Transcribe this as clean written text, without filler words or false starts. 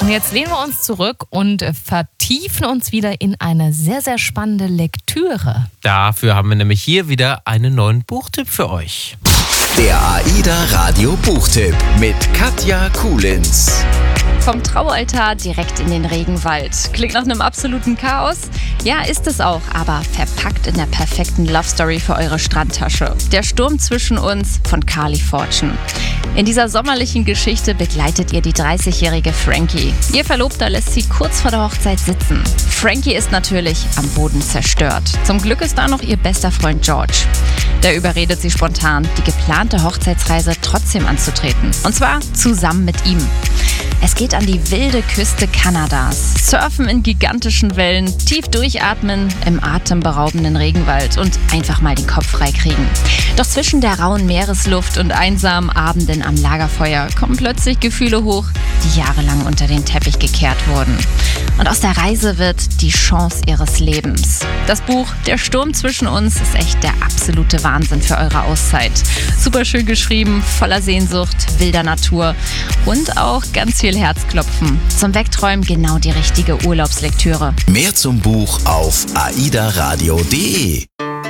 Und jetzt lehnen wir uns zurück und vertiefen uns wieder in eine sehr, sehr spannende Lektüre. Dafür haben wir nämlich hier wieder einen neuen Buchtipp für euch. Der AIDA Radio Buchtipp mit Katja Kulins. Vom Traualtar direkt in den Regenwald. Klingt nach einem absoluten Chaos? Ja, ist es auch, aber verpackt in der perfekten Love Story für eure Strandtasche. Der Sturm zwischen uns von Carly Fortune. In dieser sommerlichen Geschichte begleitet ihr die 30-jährige Frankie. Ihr Verlobter lässt sie kurz vor der Hochzeit sitzen. Frankie ist natürlich am Boden zerstört. Zum Glück ist da noch ihr bester Freund George. Der überredet sie spontan, die geplante Hochzeitsreise trotzdem anzutreten. Und zwar zusammen mit ihm. Es geht an die wilde Küste Kanadas. Surfen in gigantischen Wellen, tief durchatmen im atemberaubenden Regenwald und einfach mal den Kopf frei kriegen. Doch zwischen der rauen Meeresluft und einsamen Abenden am Lagerfeuer kommen plötzlich Gefühle hoch, die jahrelang unter den Teppich gekehrt wurden. Und aus der Reise wird die Chance ihres Lebens. Das Buch Der Sturm zwischen uns ist echt der absolute Wahnsinn für eure Auszeit. Super schön geschrieben, voller Sehnsucht, wilder Natur und auch ganz viel Herzklopfen. Zum Wegträumen genau die richtige Urlaubslektüre. Mehr zum Buch auf aidaradio.de.